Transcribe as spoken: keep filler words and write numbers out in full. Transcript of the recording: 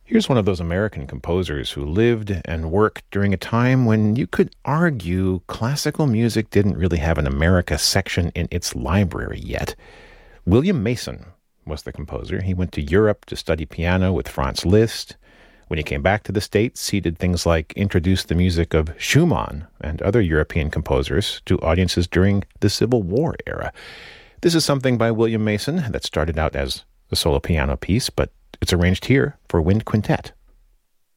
Here's one of those American composers who lived and worked during a time when you could argue classical music didn't really have an America section in its library yet. William Mason was the composer. He went to Europe to study piano with Franz Liszt. When he came back to the States, he did things like introduce the music of Schumann and other European composers to audiences during the Civil War era. This is something by William Mason that started out as a solo piano piece, but it's arranged here for wind quintet.